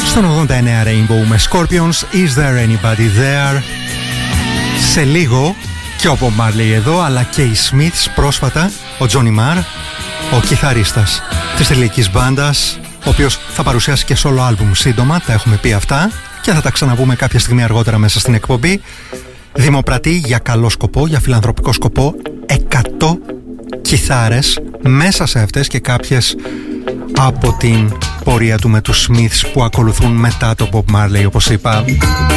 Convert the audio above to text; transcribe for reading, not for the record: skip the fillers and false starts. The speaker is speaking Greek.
Στον 89 Rainbow με Scorpions, Is There Anybody There. Σε λίγο και ο Bob Marley εδώ, αλλά και οι Smiths πρόσφατα, ο Johnny Marr, ο κιθαρίστας της τελικής μπάντας, ο οποίος θα παρουσιάσει και solo album σύντομα, τα έχουμε πει αυτά και θα τα ξαναπούμε κάποια στιγμή αργότερα μέσα στην εκπομπή. Δημοπρατεί για καλό σκοπό, για φιλανθρωπικό σκοπό, 100 κιθάρες, μέσα σε αυτές και κάποιες από την πορεία του με τους Smiths που ακολουθούν μετά τον Bob Marley, όπως είπα.